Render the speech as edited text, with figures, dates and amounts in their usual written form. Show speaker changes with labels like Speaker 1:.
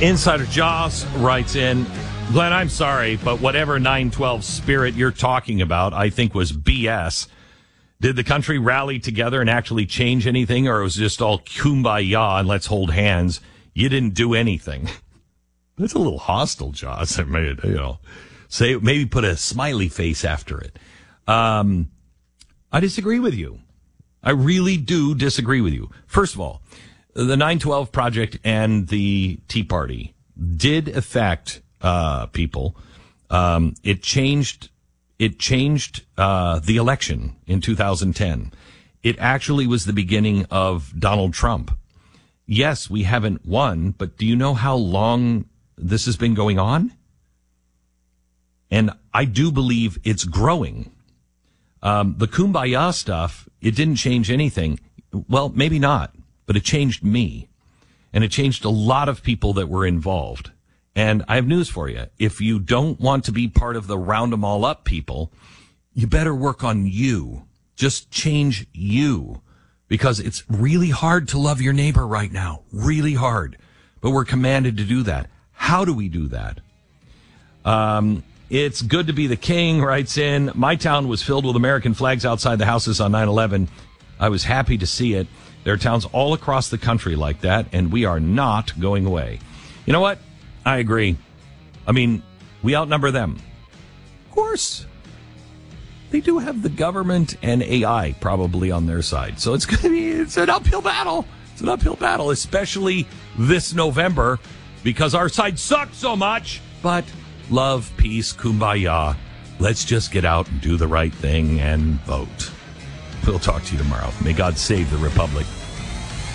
Speaker 1: Insider Jaws writes in, Glenn, I'm sorry, but whatever 9/12 spirit you're talking about, I think was BS. Did the country rally together and actually change anything, or it was just all kumbaya and let's hold hands? You didn't do anything. That's a little hostile, Jaws. I mean, say maybe put a smiley face after it. I disagree with you. I really do disagree with you. First of all, the 9/12 Project and the Tea Party did affect people. It changed the election in 2010. It actually was the beginning of Donald Trump. Yes, we haven't won, but do you know how long this has been going on? And I do believe it's growing. The kumbaya stuff, it didn't change anything. Well, maybe not, but it changed me. And it changed a lot of people that were involved. And I have news for you. If you don't want to be part of the round 'em all up people, you better work on you. Just change you. Because it's really hard to love your neighbor right now. Really hard. But we're commanded to do that. How do we do that? It's good to be the king, writes in. My town was filled with American flags outside the houses on 9/11. I was happy to see it. There are towns all across the country like that, and we are not going away. You know what? I agree. I mean, we outnumber them. Of course. They do have the government and AI probably on their side. So it's an uphill battle. It's an uphill battle, especially this November, because our side sucks so much. But love, peace, kumbaya. Let's just get out and do the right thing and vote. We'll talk to you tomorrow. May God save the Republic.